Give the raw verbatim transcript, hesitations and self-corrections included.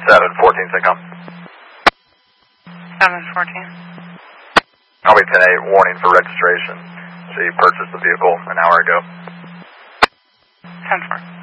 seven fourteen Syncom. seven fourteen. I'll be ten eight, warning for registration. She purchased the vehicle an hour ago. ten four.